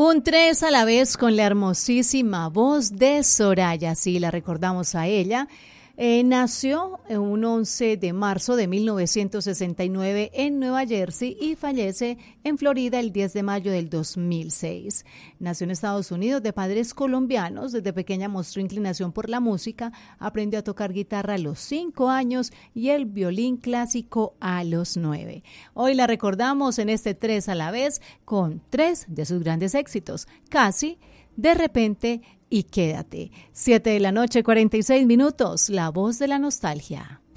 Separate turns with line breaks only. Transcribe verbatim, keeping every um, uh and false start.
Un tres a la vez con la hermosísima voz de Soraya, sí, la recordamos a ella. Eh, nació en un once de marzo de mil novecientos sesenta y nueve en Nueva Jersey y fallece en Florida el diez de mayo del dos mil seis. Nació en Estados Unidos de padres colombianos. Desde pequeña mostró inclinación por la música, aprendió a tocar guitarra a los cinco años y el violín clásico a los nueve. Hoy la recordamos en este tres a la vez con tres de sus grandes éxitos: Casi, De repente y Quédate. Siete de la noche, cuarenta y seis minutos. La voz de la nostalgia.